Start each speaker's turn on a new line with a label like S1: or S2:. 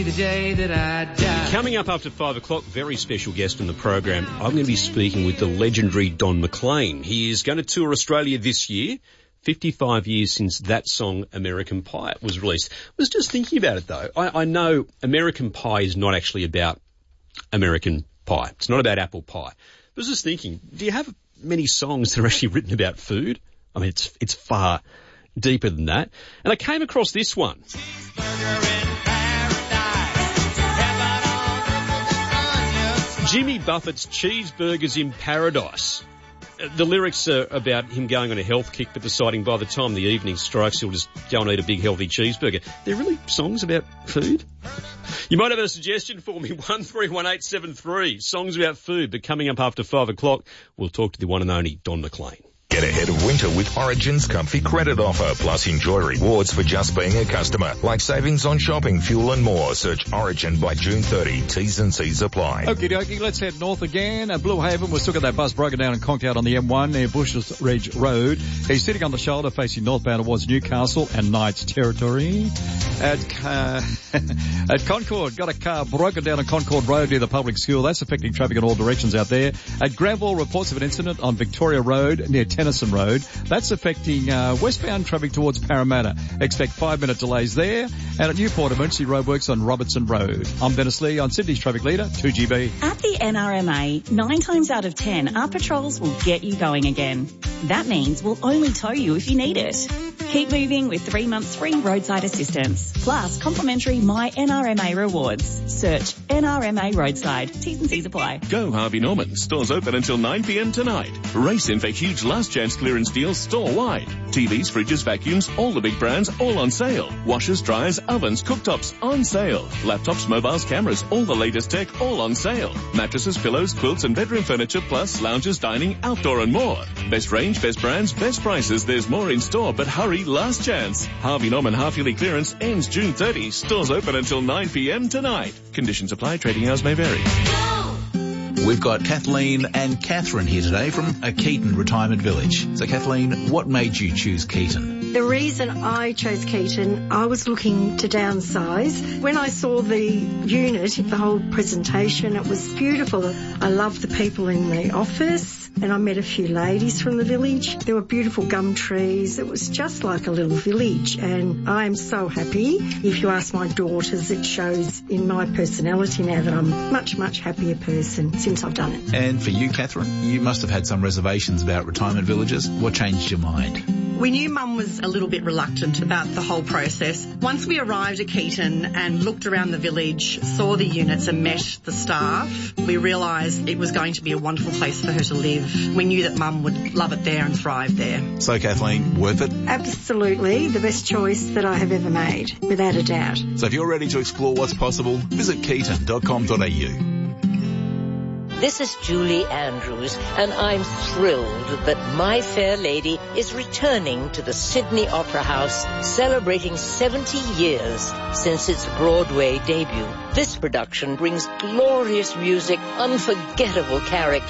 S1: The day that I die.
S2: Coming up after 5 o'clock, very special guest in the program. I'm going to be speaking with the legendary Don McLean. He is going to tour Australia this year. 55 years since that song, American Pie, was released. I was just thinking about it, though. I know American Pie is not actually about American pie. It's not about apple pie. I was just thinking, do you have many songs that are actually written about food? I mean, it's far deeper than that. And I came across this one. Jimmy Buffett's Cheeseburgers in Paradise. The lyrics are about him going on a health kick but deciding by the time the evening strikes he'll just go and eat a big healthy cheeseburger. They're really songs about food? You might have a suggestion for me, 131873. Songs about food, but coming up after 5 o'clock, we'll talk to the one and only Don McLean.
S3: Get ahead of winter with Origin's comfy credit offer, plus enjoy rewards for just being a customer, like savings on shopping, fuel and more. Search Origin by June 30. T's and C's apply.
S4: Okie dokie, let's head north again. At Blue Haven, we've still got that bus broken down and conked out on the M1 near Bushes Ridge Road. He's sitting on the shoulder facing northbound towards Newcastle and Knights territory. At Concord, got a car broken down on Concord Road near the public school. That's affecting traffic in all directions out there. At Granville, reports of an incident on Victoria Road near Tennyson Road. That's affecting westbound traffic towards Parramatta. Expect 5-minute delays there. And at Newport, emergency roadworks on Robertson Road. I'm Dennis Lee on Sydney's Traffic Leader, 2GB.
S5: At the NRMA, 9 times out of 10, our patrols will get you going again. That means we'll only tow you if you need it. Keep moving with 3 months free roadside assistance. Plus, complimentary My NRMA rewards. Search NRMA Roadside. T's and C's apply.
S6: Go Harvey Norman. Stores open until 9 p.m. tonight. Race in for huge last chance clearance deals store-wide. TVs, fridges, vacuums, all the big brands, all on sale. Washers, dryers, ovens, cooktops, on sale. Laptops, mobiles, cameras, all the latest tech, all on sale. Mattresses, pillows, quilts and bedroom furniture, plus lounges, dining, outdoor and more. Best range, best brands, best prices. There's more in store, but hurry, last chance. Harvey Norman half-yearly clearance ends June 30. Stores open until 9 p.m. tonight. Conditions apply. Trading hours may vary.
S7: We've got Kathleen and Catherine here today from a Keaton Retirement Village. So Kathleen, what made you choose Keaton?
S8: The reason I chose Keaton, I was looking to downsize. When I saw the unit, the whole presentation, it was beautiful. I loved the people in the office. And I met a few ladies from the village. There were beautiful gum trees. It was just like a little village. And I am so happy. If you ask my daughters, it shows in my personality now that I'm a much, much happier person since I've done it.
S7: And for you, Catherine, you must have had some reservations about retirement villages. What changed your mind?
S9: We knew Mum was a little bit reluctant about the whole process. Once we arrived at Keaton and looked around the village, saw the units and met the staff, we realised it was going to be a wonderful place for her to live. We knew that Mum would love it there and thrive there.
S7: So, Kathleen, worth it?
S8: Absolutely. The best choice that I have ever made, without a doubt.
S7: So if you're ready to explore what's possible, visit keaton.com.au.
S10: This is Julie Andrews, and I'm thrilled that My Fair Lady is returning to the Sydney Opera House, celebrating 70 years since its Broadway debut. This production brings glorious music, unforgettable characters,